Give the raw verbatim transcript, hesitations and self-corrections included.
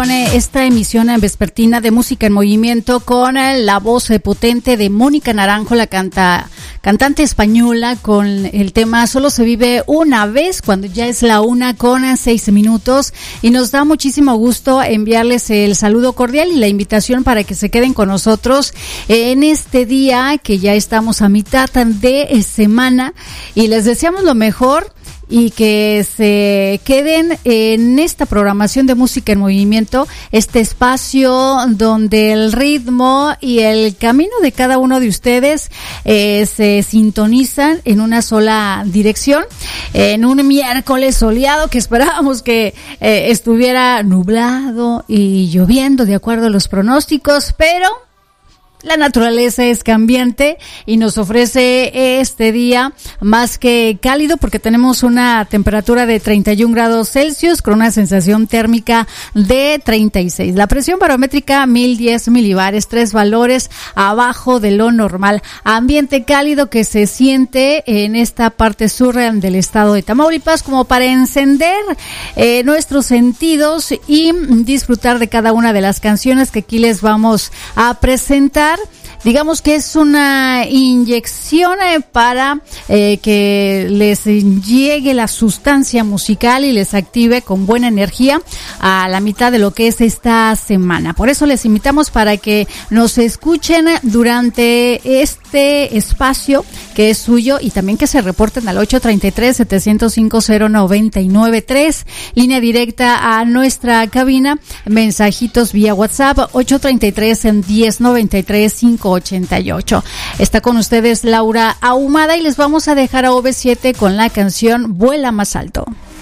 con eh, esta emisión vespertina de Música en Movimiento con eh, la voz eh, potente de Mónica Naranjo, la canta, cantante española, con el tema Solo se vive una vez, cuando ya es la una con seis minutos, y nos da muchísimo gusto enviarles el saludo cordial y la invitación para que se queden con nosotros en este día que ya estamos a mitad de semana, y les deseamos lo mejor y que se queden en esta programación de Música en Movimiento, este espacio donde el ritmo y el camino de cada uno de ustedes eh, se sintonizan en una sola dirección, en un miércoles soleado que esperábamos que eh, estuviera nublado y lloviendo de acuerdo a los pronósticos, pero la naturaleza es cambiante y nos ofrece este día más que cálido, porque tenemos una temperatura de treinta y un grados Celsius con una sensación térmica de treinta y seis. La presión barométrica mil diez milibares, tres valores abajo de lo normal. Ambiente cálido que se siente en esta parte sur del estado de Tamaulipas, como para encender eh, nuestros sentidos y disfrutar de cada una de las canciones que aquí les vamos a presentar. Digamos que es una inyección eh, para eh, que les llegue la sustancia musical y les active con buena energía a la mitad de lo que es esta semana. Por eso les invitamos para que nos escuchen durante este espacio que es suyo, y también que se reporten al ocho tres tres, siete cero cinco, cero nueve nueve tres, línea directa a nuestra cabina, mensajitos vía WhatsApp ocho tres tres, diez noventa y tres, cinco ochenta y ocho. Está con ustedes Laura Ahumada y les vamos a dejar a O V siete con la canción Vuela Más Alto.